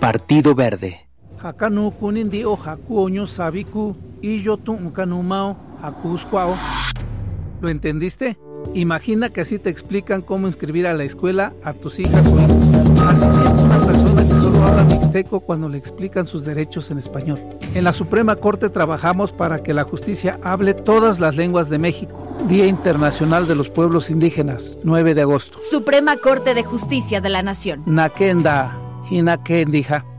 Partido Verde. Hakanu kunindio hakuoño sabiku y yo tu kanumao hakuscuao. ¿Lo entendiste? Imagina que así te explican cómo inscribir a la escuela a tus hijas o hijos. Así siente una persona que solo habla mixteco cuando le explican sus derechos en español. En la Suprema Corte trabajamos para que la justicia hable todas las lenguas de México. Día Internacional de los Pueblos Indígenas, 9 de agosto. Suprema Corte de Justicia de la Nación. Nakenda, Hinakendija.